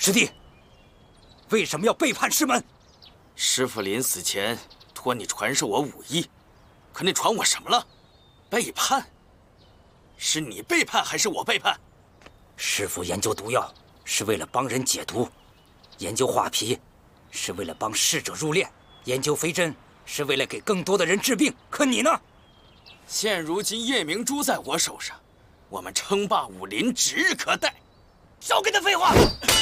师弟，为什么要背叛师门？ 师傅临死前托你传授我武艺，可你传我什么了？背叛？是你背叛还是我背叛？ 师傅研究毒药是为了帮人解毒，研究画皮是为了帮逝者入殓，研究飞针是为了给更多的人治病。可你呢？ 现如今夜明珠在我手上，我们称霸武林指日可待。 少跟他废话！